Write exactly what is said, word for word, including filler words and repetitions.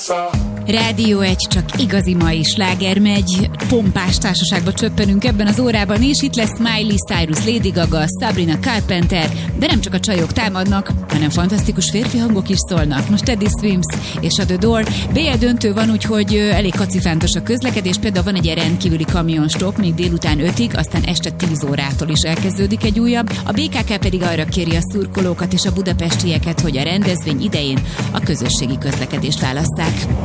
Rádió egy, csak igazi mai sláger megy. Pompás társaságba csöppenünk ebben az órában, és itt lesz Miley Cyrus, Lady Gaga, Sabrina Carpenter, de nem csak a csajok támadnak, hanem fantasztikus férfi hangok is szólnak. Most Teddy Swims és a The Door. bé el döntő van, úgyhogy elég kacifántos a közlekedés, például van egy ilyen rendkívüli kamionstop még délután ötig, aztán este tíz órától is elkezdődik egy újabb. A bé ká ká pedig arra kéri a szurkolókat és a budapestieket, hogy a rendezvény idején a közösségi közlekedést válasszák.